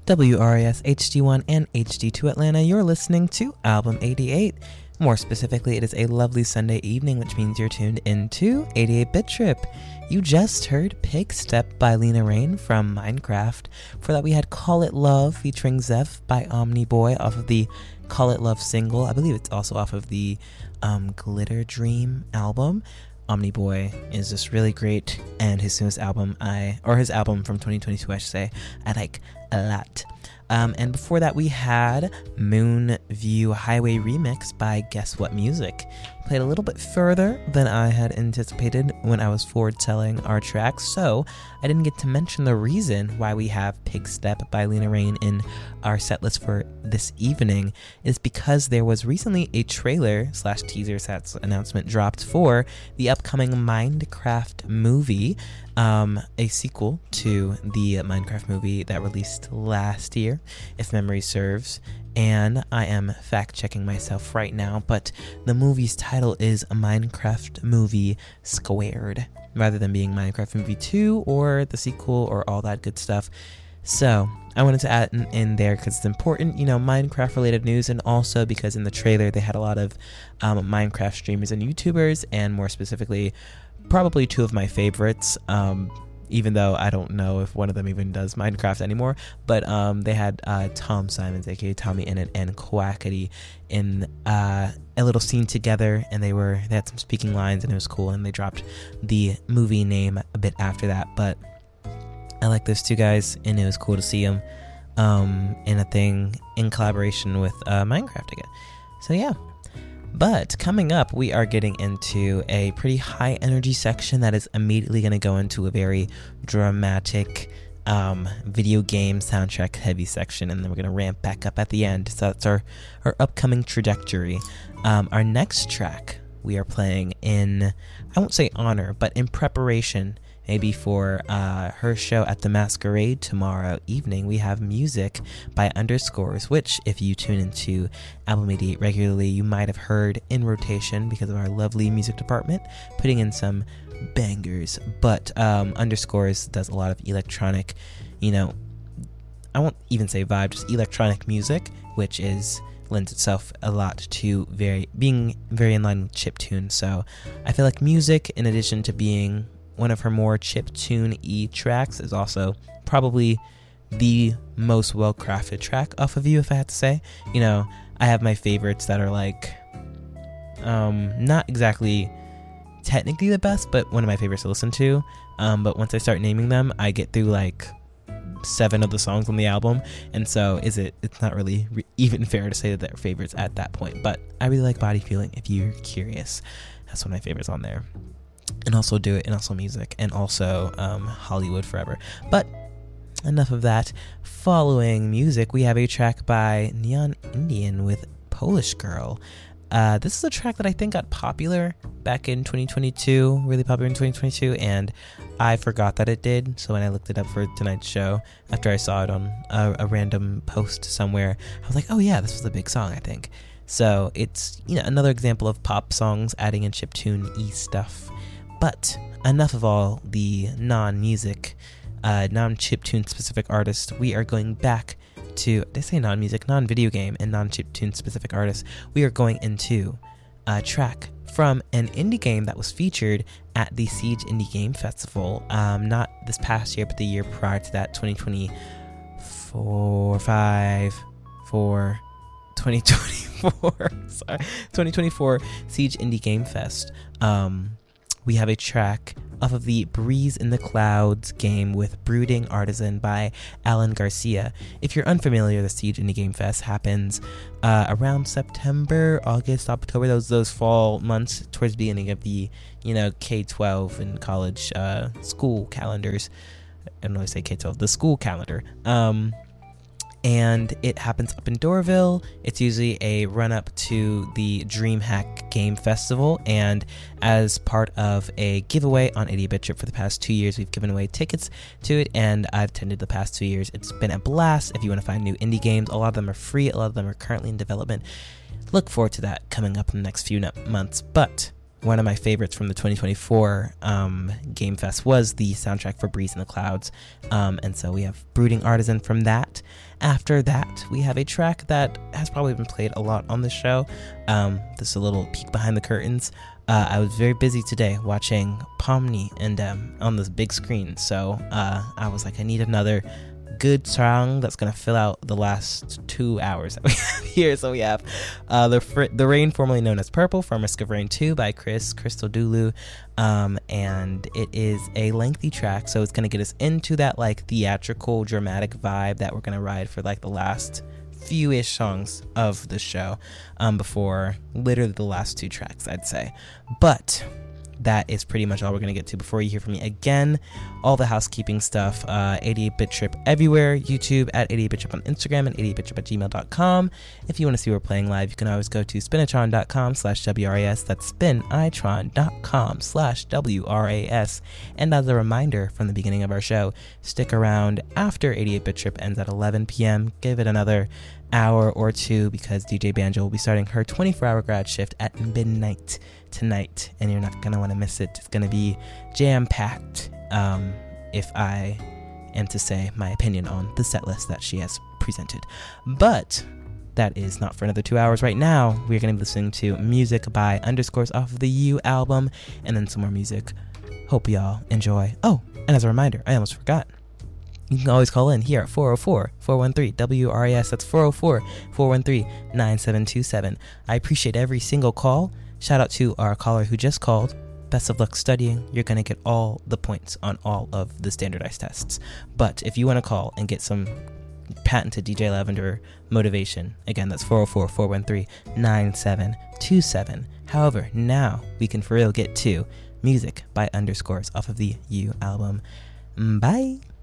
WRAS HD1 and HD2 Atlanta, you're listening to Album 88. More specifically, it is a lovely Sunday evening, which means you're tuned into 88-Bit Trip. You just heard Pig Step by Lena Raine from Minecraft. For that, we had Call It Love featuring Zeph by Omniboy off of the Call It Love single. I believe it's also off of the Glitter Dream album. Omniboy is just really great, and his newest album, his album from 2022, I should say, I like a lot. And before that, we had Moon View Highway Remix by Guess What Music. Played a little bit further than I had anticipated when I was forward telling our tracks, so I didn't get to mention the reason why we have Pig Step by Lena Raine in our set list for this evening is because there was recently a trailer/teaser announcement dropped for the upcoming Minecraft movie, a sequel to the Minecraft movie that released last year, if memory serves. And I am fact-checking myself right now, but the movie's title is Minecraft Movie Squared, rather than being Minecraft Movie 2 or the sequel or all that good stuff. So I wanted to add in there because it's important, Minecraft-related news, and also because in the trailer they had a lot of Minecraft streamers and YouTubers, and more specifically, probably two of my favorites, even though I don't know if one of them even does Minecraft anymore, but they had Tom Simons, aka Tommy Innit, and Quackity in a little scene together, and they had some speaking lines, and it was cool, and they dropped the movie name a bit after that. But I like those two guys, and it was cool to see them in a thing in collaboration with Minecraft again. So yeah. But coming up, we are getting into a pretty high energy section that is immediately going to go into a very dramatic video game soundtrack heavy section, and then we're going to ramp back up at the end. So that's our upcoming trajectory. Our next track we are playing in, I won't say honor, but in preparation maybe for her show at the Masquerade tomorrow evening. We have music by Underscores, which if you tune into Album 88 regularly, you might have heard in rotation because of our lovely music department putting in some bangers. But Underscores does a lot of electronic, I won't even say vibe, just electronic music, which lends itself a lot to being very in line with chiptune. So I feel like music, in addition to being one of her more chiptune-y tracks, is also probably the most well-crafted track off of you, if I had to say. I have my favorites that are like, not exactly technically the best, but one of my favorites to listen to. But once I start naming them, I get through like 7 of the songs on the album, and so it's not really even fair to say that they're favorites at that point. But I really like Body Feeling, if you're curious. That's one of my favorites on there. And also Do It, and also Music, and also Hollywood Forever. But enough of that. Following music, we have a track by Neon Indian with Polish Girl. This is a track that I think got popular back in 2022, really popular in 2022, and I forgot that it did. So when I looked it up for tonight's show, after I saw it on a random post somewhere, I was like, oh yeah, this was a big song, I think. So it's another example of pop songs adding in chiptune-y stuff. But enough of all the non-music, non-chiptune specific artists. We are going back to, did I say non-music, non-video game and non-chiptune specific artists. We are going into a track from an indie game that was featured at the Siege Indie Game Festival, not this past year, but the year prior to that, 2024 Siege Indie Game Fest. We have a track off of the Breeze in the Clouds game with Brooding Artisan by Alan Garcia. If you're unfamiliar, the Siege Indie Game Fest happens around September, August, October, those fall months towards the beginning of the, K-12 and college school calendars. I don't know if I say K-12, the school calendar. And it happens up in Dorville. It's usually a run-up to the DreamHack Game Festival, and as part of a giveaway on 88-Bit Trip for the past 2 years, we've given away tickets to it, and I've attended the past 2 years. It's been a blast. If you want to find new indie games, a lot of them are free, a lot of them are currently in development. Look forward to that coming up in the next few months. But one of my favorites from the 2024 Game Fest was the soundtrack for Breeze in the Clouds. And so we have Brooding Artisan from that. After that, we have a track that has probably been played a lot on the show. This is a little peek behind the curtains. I was very busy today watching Pomni and on this big screen. So I was like, I need another good song that's going to fill out the last 2 hours that we have here. So we have The Rain, formerly known as Purple, from Risk of Rain 2 by Chris Christodoulou. And it is a lengthy track, so it's going to get us into that like theatrical, dramatic vibe that we're going to ride for like the last few-ish songs of the show, before literally the last 2 tracks, I'd say. But that is pretty much all we're going to get to before you hear from me again. All the housekeeping stuff, 88bit Trip everywhere, YouTube at 88bit Trip on Instagram, and 88bittrip@gmail.com. If you want to see we're playing live, you can always go to spinitron.com/WRAS. That's spinitron.com/WRAS. And as a reminder from the beginning of our show, stick around after 88bit Trip ends at 11 p.m. Give it another hour or two, because DJ Banjo will be starting her 24-hour grad shift at midnight tonight, and you're not going to want to miss it. It's going to be jam-packed, if I am to say my opinion on the set list that she has presented. But that is not for another 2 hours. Right now, we're going to be listening to music by Underscores off of the You album, and then some more music. Hope y'all enjoy. Oh, and as a reminder, I almost forgot. You can always call in here at 404-413-WRAS. That's 404-413-9727. I appreciate every single call. Shout out to our caller who just called. Best of luck studying. You're going to get all the points on all of the standardized tests. But if you want to call and get some patented DJ Lavender motivation, again, that's 404-413-9727. However, now we can for real get to music by Underscores off of the You album. Bye.